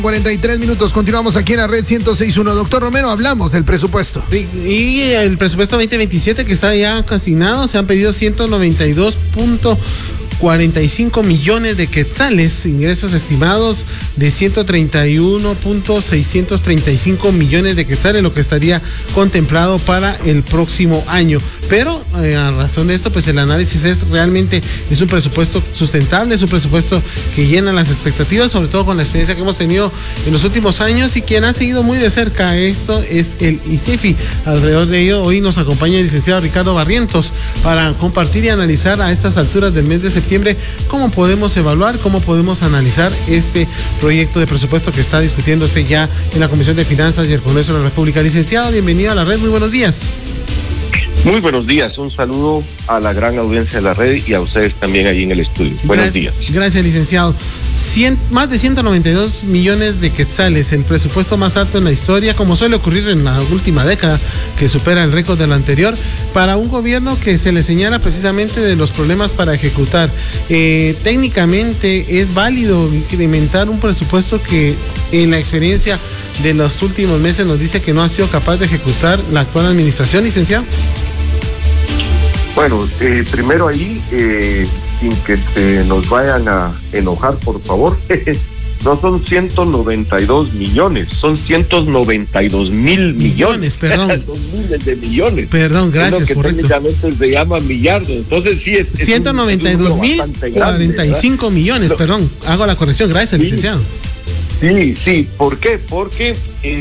43 minutos, continuamos aquí en la red 106.1. Doctor Romero, hablamos del presupuesto. Y el presupuesto 2027 que está ya asignado, se han pedido 192.45 millones de quetzales, ingresos estimados de 131.635 millones de quetzales, lo que estaría contemplado para el próximo año. Pero a razón de esto, pues el análisis es realmente, es un presupuesto sustentable, es un presupuesto que llena las expectativas, sobre todo con la experiencia que hemos tenido en los últimos años, y quien ha seguido muy de cerca esto es el ICEFI. Alrededor de ello, hoy nos acompaña el licenciado Ricardo Barrientos para compartir y analizar a estas alturas del mes de septiembre cómo podemos evaluar, cómo podemos analizar este proyecto de presupuesto que está discutiéndose ya en la Comisión de Finanzas y el Congreso de la República. Licenciado, bienvenido a la red, muy buenos días. Muy buenos días, un saludo a la gran audiencia de la red y a ustedes también allí en el estudio. Buenos días. Gracias, licenciado. Más de 192 millones de quetzales, el presupuesto más alto en la historia, como suele ocurrir en la última década, que supera el récord de lo anterior, para un gobierno que se le señala precisamente de los problemas para ejecutar. Técnicamente es válido incrementar un presupuesto que en la experiencia de los últimos meses nos dice que no ha sido capaz de ejecutar la actual administración, licenciado. Bueno, primero ahí, sin que nos vayan a enojar, por favor, no son 192 millones, son 192.000 millones. Perdón. Son miles de millones. Perdón, gracias. Es lo que técnicamente se llama millardos. Entonces sí es 192.045 millones, perdón. Hago la corrección, gracias, sí, licenciado. Sí, ¿por qué? Porque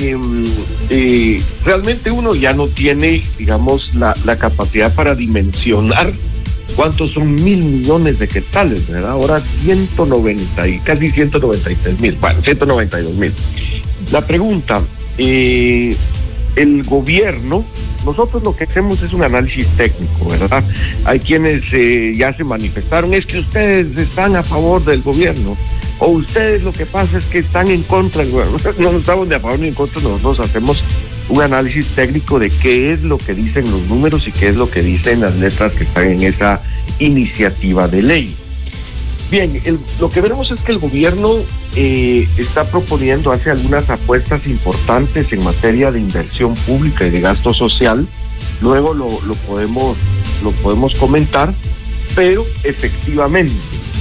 realmente uno ya no tiene, digamos, la capacidad para dimensionar cuántos son 1.000 millones de quetzales, ¿verdad? Ahora casi 193.000, bueno, 192.000. La pregunta, el gobierno, nosotros lo que hacemos es un análisis técnico, ¿verdad? Hay quienes ya se manifestaron, es que ustedes están a favor del gobierno, o ustedes lo que pasa es que están en contra del gobierno. No estamos ni a favor ni en contra, nosotros hacemos un análisis técnico de qué es lo que dicen los números y qué es lo que dicen las letras que están en esa iniciativa de ley. Bien, lo que veremos es que el gobierno está proponiendo, hace algunas apuestas importantes en materia de inversión pública y de gasto social. Luego lo podemos comentar, pero efectivamente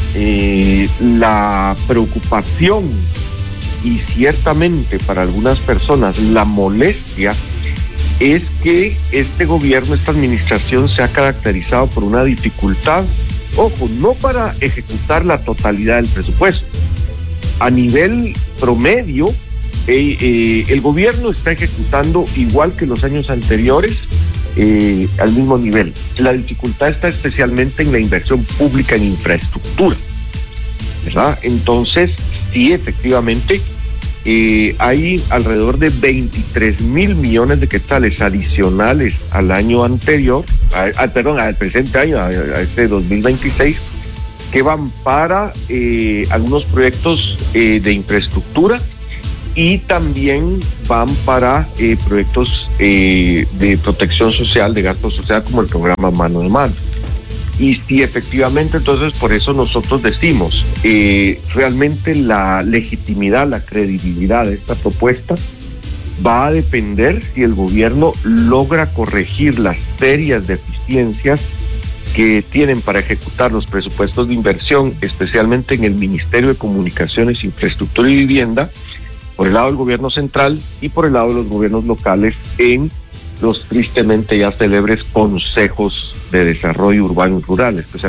la preocupación y ciertamente para algunas personas la molestia es que este gobierno, esta administración se ha caracterizado por una dificultad, ojo, no para ejecutar la totalidad del presupuesto. A nivel promedio, el gobierno está ejecutando igual que los años anteriores, al mismo nivel. La dificultad está especialmente en la inversión pública en infraestructura, ¿verdad? Entonces, sí, efectivamente, hay alrededor de 23.000 millones de quetzales adicionales al año anterior, al presente año, a este 2026, que van para algunos proyectos de infraestructura y también van para proyectos de protección social, de gasto social, como el programa Mano a Mano. Y efectivamente, entonces, por eso nosotros decimos, realmente la legitimidad, la credibilidad de esta propuesta va a depender si el gobierno logra corregir las serias deficiencias que tienen para ejecutar los presupuestos de inversión, especialmente en el Ministerio de Comunicaciones, Infraestructura y Vivienda, por el lado del gobierno central y por el lado de los gobiernos locales en los tristemente ya célebres consejos de desarrollo urbano y rural, especialmente